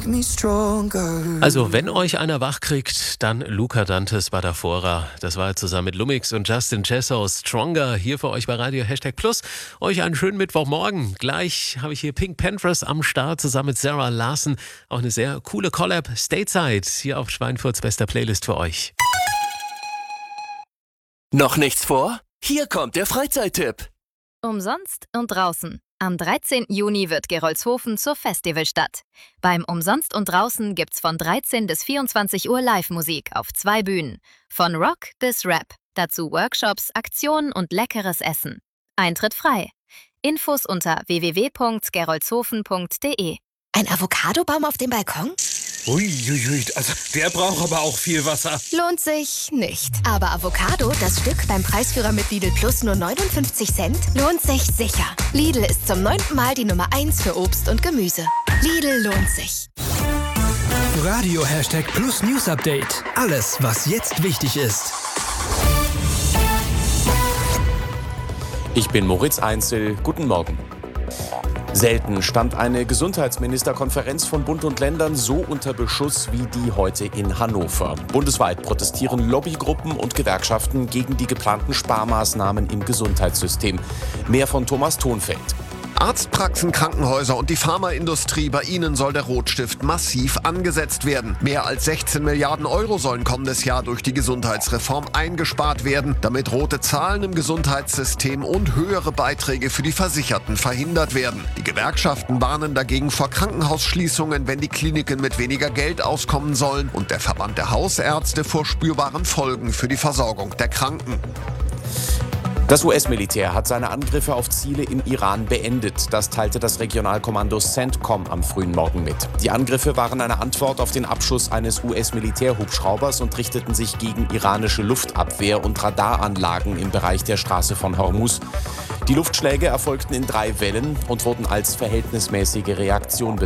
me stronger. Also, wenn euch einer wach kriegt, dann Luca Dantes Badafora. Das war zusammen mit Lumix und Justin Chesso Stronger hier für euch bei Radio #Plus. Euch einen schönen Mittwochmorgen. Gleich habe ich hier Pink Panthers am Start zusammen mit Sarah Larson. Auch eine sehr coole Collab. Stateside hier auf Schweinfurts bester Playlist für euch. Noch nichts vor? Hier kommt der Freizeittipp. Umsonst und draußen. Am 13. Juni wird Gerolzhofen zur Festivalstadt. Beim Umsonst und draußen gibt's von 13 bis 24 Uhr Live-Musik auf 2 Bühnen. Von Rock bis Rap. Dazu Workshops, Aktionen und leckeres Essen. Eintritt frei. Infos unter www.gerolzhofen.de. Ein Avocadobaum auf dem Balkon? Uiuiui, also der braucht aber auch viel Wasser. Lohnt sich nicht. Aber Avocado, das Stück beim Preisführer mit Lidl Plus nur 59 Cent, lohnt sich sicher. Lidl ist zum 9. Mal die Nummer 1 für Obst und Gemüse. Lidl lohnt sich. Radio #Plus News Update. Alles, was jetzt wichtig ist. Ich bin Moritz Einzel. Guten Morgen. Selten stand eine Gesundheitsministerkonferenz von Bund und Ländern so unter Beschuss wie die heute in Hannover. Bundesweit protestieren Lobbygruppen und Gewerkschaften gegen die geplanten Sparmaßnahmen im Gesundheitssystem. Mehr von Thomas Thonfeld. Arztpraxen, Krankenhäuser und die Pharmaindustrie, bei ihnen soll der Rotstift massiv angesetzt werden. Mehr als 16 Milliarden Euro sollen kommendes Jahr durch die Gesundheitsreform eingespart werden, damit rote Zahlen im Gesundheitssystem und höhere Beiträge für die Versicherten verhindert werden. Die Gewerkschaften warnen dagegen vor Krankenhausschließungen, wenn die Kliniken mit weniger Geld auskommen sollen, und der Verband der Hausärzte vor spürbaren Folgen für die Versorgung der Kranken. Das US-Militär hat seine Angriffe auf Ziele im Iran beendet. Das teilte das Regionalkommando CENTCOM am frühen Morgen mit. Die Angriffe waren eine Antwort auf den Abschuss eines US-Militärhubschraubers und richteten sich gegen iranische Luftabwehr- und Radaranlagen im Bereich der Straße von Hormuz. Die Luftschläge erfolgten in 3 Wellen und wurden als verhältnismäßige Reaktion